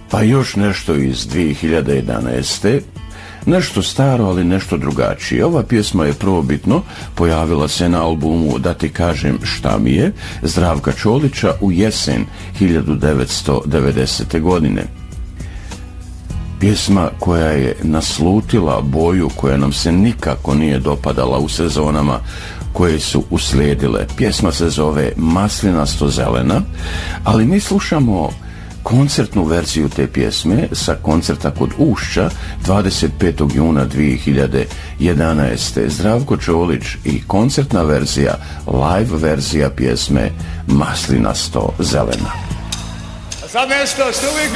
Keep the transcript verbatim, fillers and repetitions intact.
Pa još nešto iz dvije hiljade jedanaeste. Nešto staro, ali nešto drugačije. Ova pjesma je prvobitno pojavila se na albumu Da ti kažem šta mi je Zdravka Čolića u jesen hiljadu devetsto devedesete. godine. Pjesma koja je naslutila boju koja nam se nikako nije dopadala u sezonama koje su uslijedile. Pjesma se zove Maslinasto zelena, ali mi slušamo koncertnu verziju te pjesme sa koncerta kod Ušća dvadeset petog juna dvije hiljade jedanaeste. Zdravko Čolić i koncertna verzija, live verzija pjesme Maslinasto zelena. Sad nešto što uvijek